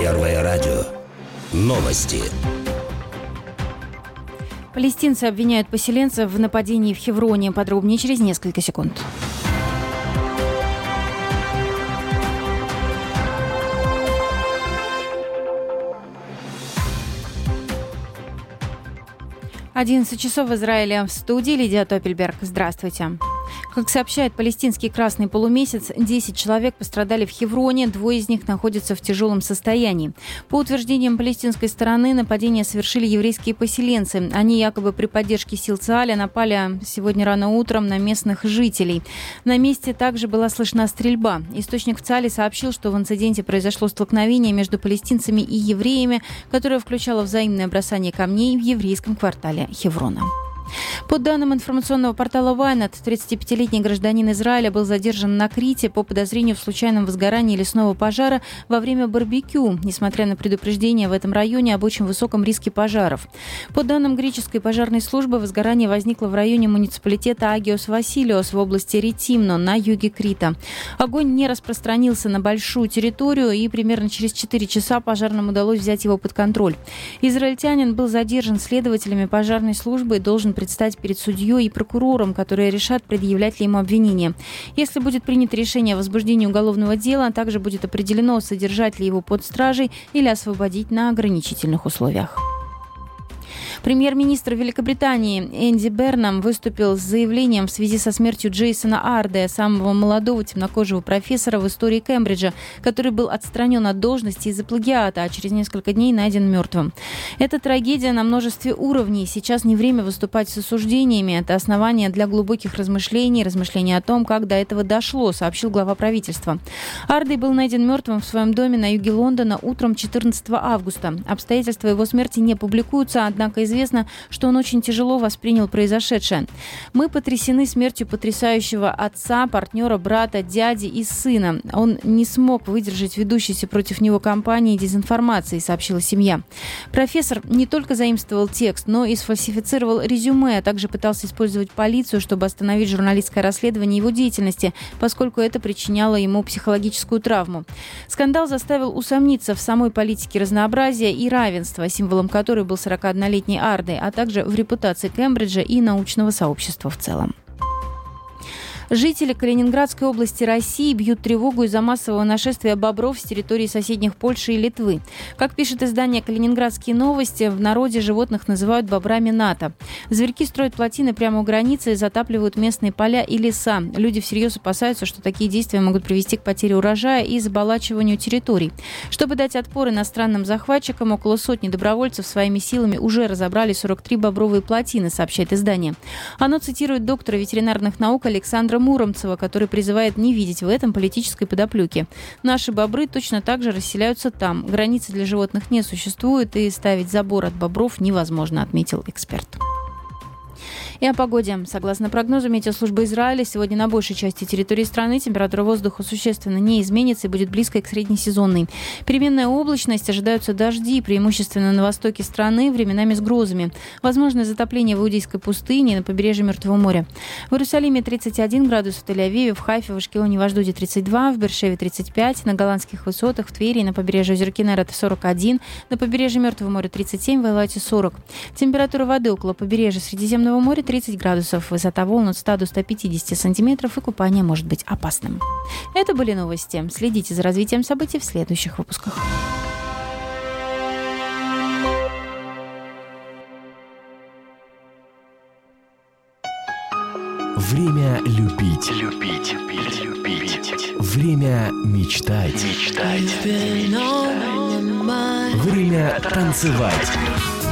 Первое радио. Новости. Палестинцы обвиняют поселенцев в нападении в Хевроне. Подробнее через несколько секунд. «11 часов в Израиле». В студии Лидия Топельберг. Здравствуйте. Как сообщает палестинский «Красный полумесяц», 10 человек пострадали в Хевроне, 2 из них находятся в тяжелом состоянии. По утверждениям палестинской стороны, нападение совершили еврейские поселенцы. Они якобы при поддержке сил ЦААля напали сегодня рано утром на местных жителей. На месте также была слышна стрельба. Источник в ЦААле сообщил, что в инциденте произошло столкновение между палестинцами и евреями, которое включало взаимное бросание камней в еврейском квартале Хеврона. По данным информационного портала Ynet, 35-летний гражданин Израиля был задержан на Крите по подозрению в случайном возгорании лесного пожара во время барбекю, несмотря на предупреждение в этом районе об очень высоком риске пожаров. По данным греческой пожарной службы, возгорание возникло в районе муниципалитета Агиос Василиос в области Ретимно на юге Крита. Огонь не распространился на большую территорию, и примерно через 4 часа пожарным удалось взять его под контроль. Израильтянин был задержан следователями пожарной службы и должен предстать перед судьей и прокурором, которые решат, предъявлять ли ему обвинение. Если будет принято решение о возбуждении уголовного дела, также будет определено, содержать ли его под стражей или освободить на ограничительных условиях. Премьер-министр Великобритании Энди Бернам выступил с заявлением в связи со смертью Джейсона Ардея, самого молодого темнокожего профессора в истории Кембриджа, который был отстранен от должности из-за плагиата, а через несколько дней найден мертвым. Это трагедия на множестве уровней. Сейчас не время выступать с осуждениями. Это основание для глубоких размышлений о том, как до этого дошло, сообщил глава правительства. Ардей был найден мертвым в своем доме на юге Лондона утром 14 августа. Обстоятельства его смерти не публикуются, однако известно, что он очень тяжело воспринял произошедшее. «Мы потрясены смертью потрясающего отца, партнера, брата, дяди и сына. Он не смог выдержать ведущейся против него кампании дезинформации», сообщила семья. Профессор не только заимствовал текст, но и сфальсифицировал резюме, а также пытался использовать полицию, чтобы остановить журналистское расследование его деятельности, поскольку это причиняло ему психологическую травму. Скандал заставил усомниться в самой политике разнообразия и равенства, символом которой был 41-летний Ардей, а также в репутации Кембриджа и научного сообщества в целом. Жители Калининградской области России бьют тревогу из-за массового нашествия бобров с территории соседних Польши и Литвы. Как пишет издание «Калининградские новости», в народе животных называют бобрами НАТО. Зверьки строят плотины прямо у границы и затапливают местные поля и леса. Люди всерьез опасаются, что такие действия могут привести к потере урожая и заболачиванию территорий. Чтобы дать отпор иностранным захватчикам, около сотни добровольцев своими силами уже разобрали 43 бобровые плотины, сообщает издание. Оно цитирует доктора ветеринарных наук Александра Муромцева, который призывает не видеть в этом политической подоплеки. Наши бобры точно так же расселяются там. Границы для животных не существует, и ставить забор от бобров невозможно, отметил эксперт. И о погоде. Согласно прогнозу Метеослужбы Израиля, сегодня на большей части территории страны температура воздуха существенно не изменится и будет близкой к среднесезонной. Переменная облачность, ожидаются дожди, преимущественно на востоке страны, временами с грозами. Возможно затопление в Иудейской пустыне и на побережье Мертвого моря. В Иерусалиме 31 градус, в Тель-Авиве, в Хайфе, в Ашкелоне, в Ашдоде 32, в Бершеве 35, на Голландских высотах, в Твери и на побережье озера Кинерет 41, на побережье Мертвого моря 37, в Элате 40. Температура воды около побережья Средиземного моря 30 градусов, высота волн от 100 до 150 сантиметров, и купание может быть опасным. Это были новости. Следите за развитием событий в следующих выпусках. Время любить. Время мечтать. Время танцевать.